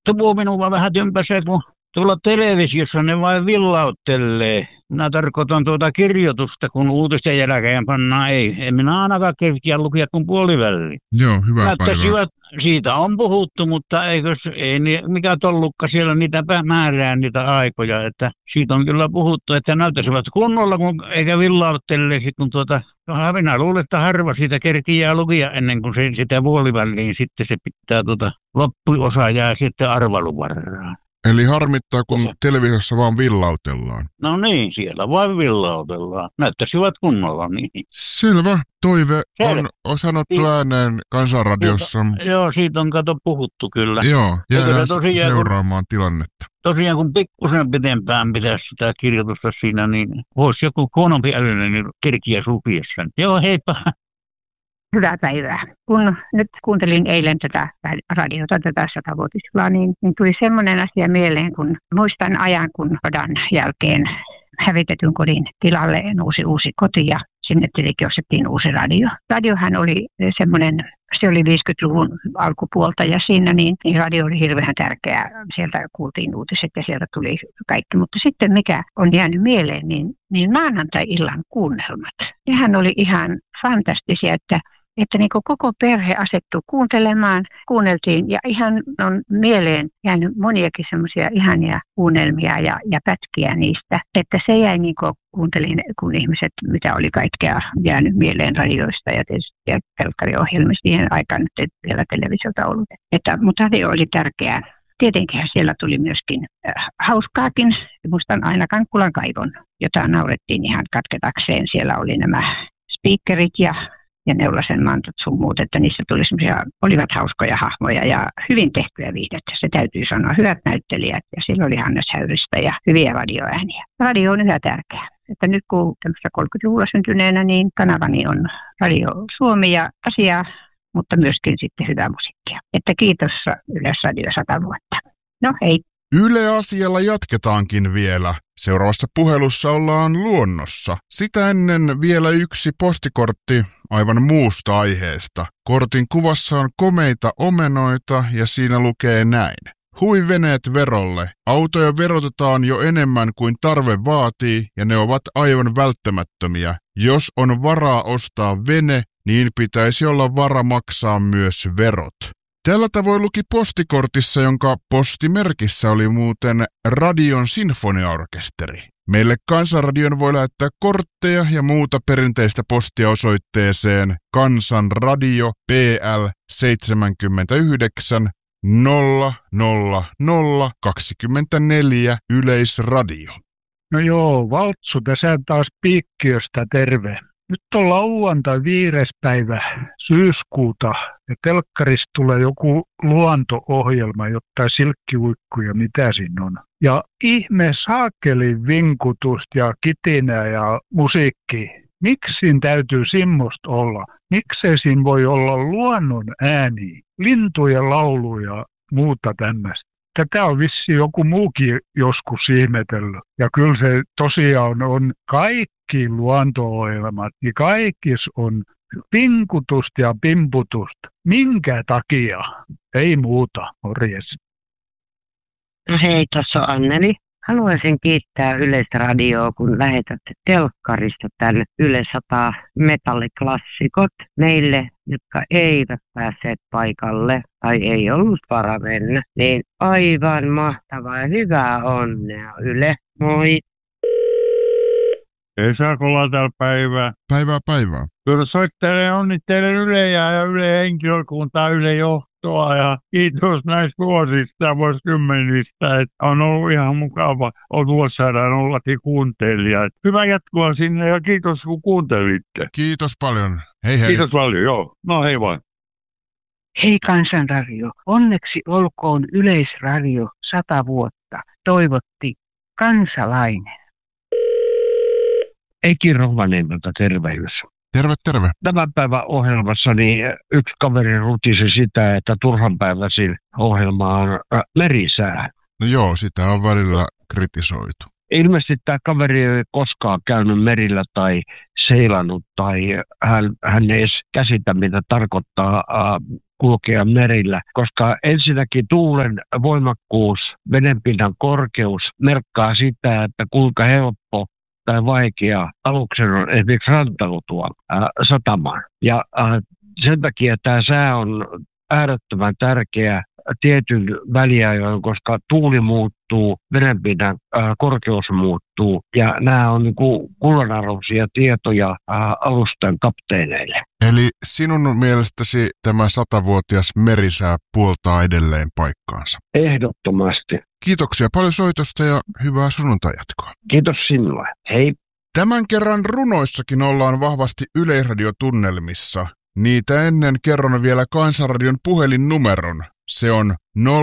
tuo minua vähän tympäsee, kun tuolla televisiossa ne vain villauttelee. Minä tarkoitan tuota kirjoitusta, kun uutisten jälkeen pannaan ei. En minä ainakaan kerkiä lukea kuin puoliväliin. Joo, hyvää päivää. Siitä on puhuttu, mutta ei mikä tollukka siellä niitä määrää niitä aikoja. Että siitä on kyllä puhuttu, että näyttäisivät kunnolla, eikä villauttelee. Kun minä luulen, että harva siitä kerkiää lukia ennen kuin sitä puoliväliin. Sitten se pitää loppuosa jää sitten arvailuvaraan. Eli harmittaa, kun televisiossa vaan villautellaan. No niin, siellä vaan villautellaan. Näyttäisivät kunnolla niin. Selvä. Toive on sanottu ääneen Kansanradiossa. Joo, siitä on puhuttu kyllä. Joo, jäädään seuraamaan tilannetta. Tosiaan kun pikkusen pitempään pitäisi sitä kirjoitusta siinä, niin voisi joku huonompi älyinen niin kerkiä supiessa. Joo, heippa. Hyvää päivää. Kun nyt kuuntelin eilen tätä radiota, tätä 100-vuotisjuhlaa, niin tuli semmoinen asia mieleen, kun muistan ajan, kun sodan jälkeen hävitetyn kodin tilalle nousi uusi koti ja sinne tietenkin ostettiin uusi radio. Radiohan oli semmoinen, se oli 50-luvun alkupuolta ja siinä niin radio oli hirveän tärkeää. Sieltä kuultiin uutiset ja sieltä tuli kaikki. Mutta sitten mikä on jäänyt mieleen, niin maanantai-illan kuunnelmat. Nehän oli ihan fantastisia, että niin koko perhe asettui kuuntelemaan, kuunneltiin ja ihan on mieleen jäänyt moniakin semmoisia ihania kuunnelmia ja pätkiä niistä. Että se jäi niin kuin kuuntelin, kun ihmiset, mitä oli kaikkea jäänyt mieleen radioista ja tietysti telkkariohjelmista siihen aikaan nyt ei vielä televisiota ollut. Mutta radio oli tärkeää. Tietenkin siellä tuli myöskin hauskaakin. Muistan aina Kankkulan kaivon, jota naurettiin ihan katketakseen. Siellä oli nämä speakerit ja Neulasen mantot sun muut, että niissä tuli olivat hauskoja hahmoja ja hyvin tehtyä viihdettä. Se täytyy sanoa, hyvät näyttelijät ja siellä oli Hannes Häyristä ja hyviä radioääniä. Radio on yhä tärkeää. Että nyt kun 30-luvulla syntyneenä, niin kanavani on Radio Suomi ja asia, mutta myöskin sitten hyvää musiikkia. Että kiitos Yleisradio 100 vuotta. No hei. Yle Asialla jatketaankin vielä. Seuraavassa puhelussa ollaan luonnossa. Sitä ennen vielä yksi postikortti aivan muusta aiheesta. Kortin kuvassa on komeita omenoita ja siinä lukee näin. Hui veneet verolle. Autoja verotetaan jo enemmän kuin tarve vaatii ja ne ovat aivan välttämättömiä. Jos on varaa ostaa vene, niin pitäisi olla vara maksaa myös verot. Tällä tavoin luki postikortissa, jonka postimerkissä oli muuten Radion sinfoniaorkesteri. Meille Kansanradion voi lähettää kortteja ja muuta perinteistä postia osoitteeseen Kansanradio PL 79 00024 Yleisradio. No joo, Valtsu tässä taas Piikkiöstä terve. Nyt on lauantai 5. päivä syyskuuta ja telkkarista tulee joku luonto-ohjelma, jotain silkkiuikkuja, mitä siinä on. Ja ihme saakeli vinkutusta ja kitinää ja musiikki. Miksi siinä täytyy semmoista olla? Miksei siinä voi olla luonnon ääni, lintujen laulu ja muuta tämmöistä? Tätä on vissiin joku muukin joskus ihmetellyt. Ja kyllä se tosiaan on kaikki luonto-ohjelmat, niin kaikissa on pinkutusta ja pimputusta. Minkä takia? Ei muuta, morjes. No hei, tuossa on Anneli. Haluaisin kiittää Yleisradioa, kun lähetätte telkkarista tälle Yle 100 metalliklassikot meille, jotka eivät päässeet paikalle tai ei ollut varaa mennä. Niin aivan mahtavaa ja hyvää onnea Yle. Moi! Esakolla täällä päivää. Päivää. Kyllä onnittelen Yleä ja Yle henkilökuntaa, Yle johtoa ja kiitos näistä vuosista ja vuosikymmenistä. Että on ollut ihan mukava vuosisadan ollakin kuuntelija. Hyvää jatkoa sinne ja kiitos kun kuuntelitte. Kiitos paljon. Hei. Kiitos paljon, joo. No hei vaan. Hei Kansanradio, onneksi olkoon Yleisradio 100 vuotta, toivotti kansalainen. Eiki Rovaniemeltä tervehdys. Terve. Tämän päivän ohjelmassa niin yksi kaveri rutisi sitä, että turhanpäiväisin ohjelma on merisää. No joo, sitä on välillä kritisoitu. Ilmeisesti tämä kaveri ei koskaan käynyt merillä tai seilannut tai hän ei edes käsitä, mitä tarkoittaa kulkea merillä, koska ensinnäkin tuulen voimakkuus, vedenpinnan korkeus merkkaa sitä, että kuinka helppo tai vaikea aluksen on esimerkiksi rantautua satamaan. Ja sen takia tämä sää on äärettömän tärkeä tietyn väliajoin, koska tuuli muuttuu, vedenpinnan korkeus muuttuu, ja nämä on niin kuin kullanarvoisia tietoja alusten kapteeneille. Eli sinun mielestäsi tämä 100-vuotias merisää puoltaa edelleen paikkaansa? Ehdottomasti. Kiitoksia paljon soitosta ja hyvää sunnuntajatkoa. Kiitos sinulle. Hei. Tämän kerran runoissakin ollaan vahvasti Yleisradiotunnelmissa. Niitä ennen kerron vielä Kansanradion puhelinnumeron. Se on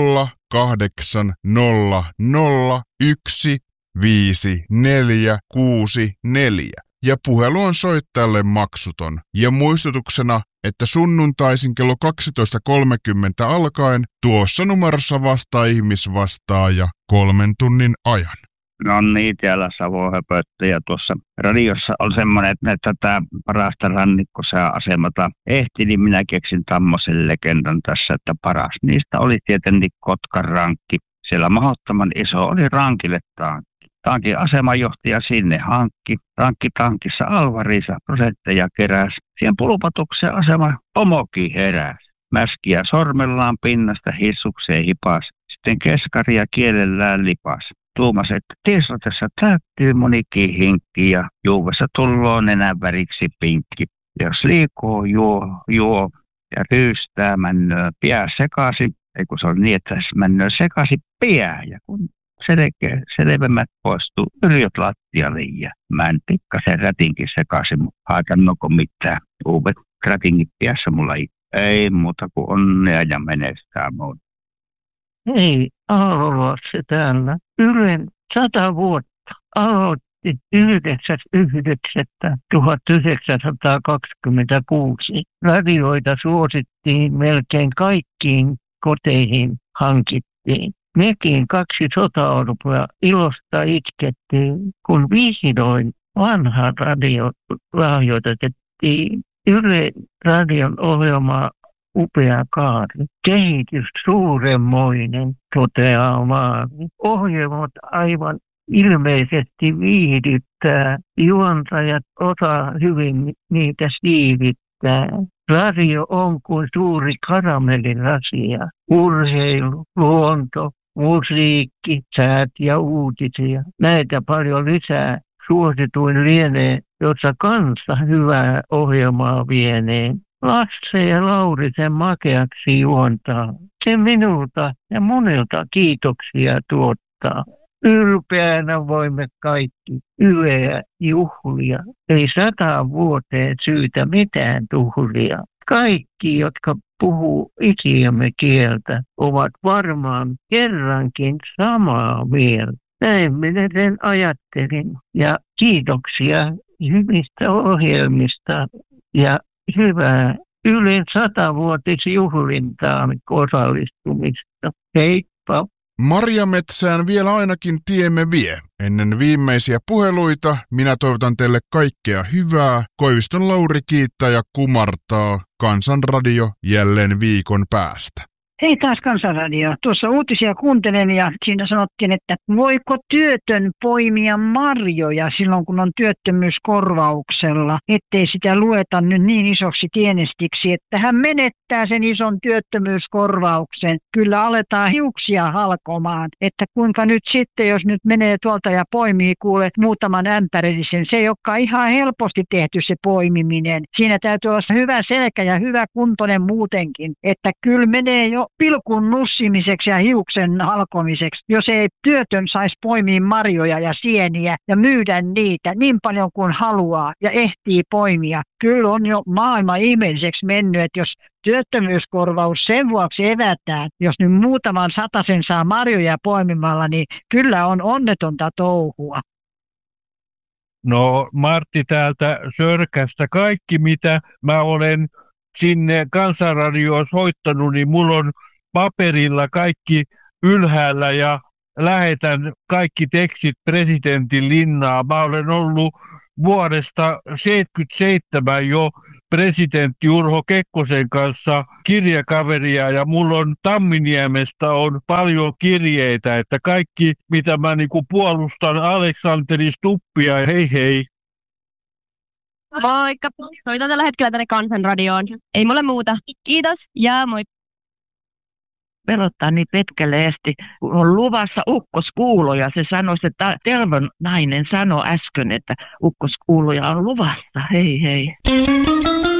0800155464 ja puhelu on soittajalle maksuton. Ja muistutuksena, että sunnuntaisin kello 12.30 alkaen tuossa numerossa vastaa ihmisvastaaja 3 tunnin ajan. No niin, täällä Savo höpötti ja tuossa radiossa on semmoinen, että tätä parasta rannikkosääasemata ehti, niin minä keksin tämmöisen legendan tässä, että paras niistä oli tietenkin Kotkan rankki. Siellä mahdottoman iso oli rankille tankki. Tankin asemajohtaja sinne hankki. Rankki-tankissa alvariisa prosentteja keräsi. Siihen pulpatukseen asema pomokin heräsi. Mäskiä sormellaan pinnasta hissukseen hipas. Sitten keskaria kielellään lipas. Tuumas, että tiesotessa täyttyy monikin hinkki ja juuvessa tulloo nenän väriksi pinkki. Jos liikoo, juo ja ryystää männöä piää sekaisin. Ei kun se on niin, että männöä sekaisin piää. Ja kun selvemmät poistuu, yrjot lattialle ja mä en pikkasen rätinkin sekaisin, mutta haitannoko mitään. Uudet rätingit piässä mulla ei muuta kuin onnea ja menestää muuta. Hei, Aalo-Lasse täällä. Ylen 100 vuotta aloitti 9.9.1926. Radioita suosittiin melkein kaikkiin koteihin hankittiin. Mekin 2 sotaorpoa ilosta itkettiin, kun vihdoin vanha radio lahjoitettiin. Yle radion ohjelma upea kaari. Kehitys suuremmoinen, toteaa Maari. Ohjelmat aivan ilmeisesti viihdyttää. Juontajat osaa hyvin niitä siivittää. Radio on kuin suuri karamellirasia. Urheilu, luonto, musiikki, säät ja uutisia. Näitä paljon lisää. Suosituin lienee, jossa kanssa hyvää ohjelmaa vienee. Lasse ja Lauri sen makeaksi juontaa. Se minulta ja monelta kiitoksia tuottaa. Ylpeänä voimme kaikki Yleä juhlia. Ei 100 vuoteen syytä mitään tuhlia. Kaikki, jotka puhuu isiämme kieltä, ovat varmaan kerrankin samaa mieltä. Näin minä sen ajattelin. Ja kiitoksia hyvistä ohjelmista ja hyvää Ylen 100-vuotisjuhlintaan osallistumista. Heippa! Marjametsään vielä ainakin tiemme vie. Ennen viimeisiä puheluita minä toivotan teille kaikkea hyvää. Koiviston Lauri kiittää ja kumartaa. Kansanradio jälleen viikon päästä. Hei taas Kansanradio. Tuossa uutisia kuuntelin ja siinä sanottiin, että voiko työtön poimia marjoja silloin, kun on työttömyyskorvauksella, ettei sitä lueta nyt niin isoksi tienestiksi, että hän menettää sen ison työttömyyskorvauksen. Kyllä aletaan hiuksia halkomaan, että kuinka nyt sitten, jos nyt menee tuolta ja poimii kuule muutaman ämpärillisen, se ei olekaan ihan helposti tehty se poimiminen. Siinä täytyy olla hyvä selkä ja hyvä kuntoinen muutenkin, että kyllä menee jo pilkun nussimiseksi ja hiuksen halkomiseksi, jos ei työtön saisi poimia marjoja ja sieniä ja myydä niitä niin paljon kuin haluaa ja ehtii poimia. Kyllä on jo maailma ihmeelliseksi mennyt, että jos työttömyyskorvaus sen vuoksi evätään, jos nyt muutaman satasen saa marjoja poimimalla, niin kyllä on onnetonta touhua. No Martti täältä Sörkästä. Kaikki mitä mä olen sinne Kansanradioon soittanut, niin mulla on paperilla kaikki ylhäällä ja lähetän kaikki tekstit presidentin linnaan. Mä olen ollut vuodesta 1977 jo presidentti Urho Kekkosen kanssa kirjakaveria ja mulla on Tamminiemestä on paljon kirjeitä, että kaikki mitä mä niinku puolustan Aleksanteri Stubbia, hei hei. Moikka, soitan tällä hetkellä tänne Kansanradioon. Ei mulle muuta. Kiitos ja moi. Pelottaa niin petkeleesti, kun on luvassa ukkoskuuloja. Se sanoi, että Tervon nainen sanoi äsken, että ukkoskuuloja on luvassa. Hei hei.